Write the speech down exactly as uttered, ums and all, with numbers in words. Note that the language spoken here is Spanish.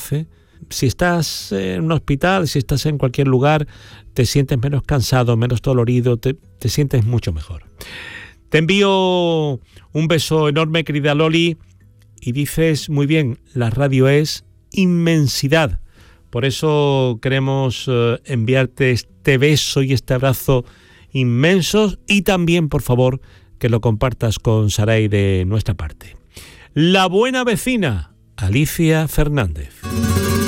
hace. Si estás en un hospital, si estás en cualquier lugar, te sientes menos cansado, menos dolorido, te, te sientes mucho mejor. Te envío un beso enorme, querida Loli, y dices muy bien, la radio es inmensidad. Por eso queremos eh, enviarte este beso y este abrazo inmensos, y también, por favor, que lo compartas con Saray de nuestra parte. La buena vecina, Alicia Fernández.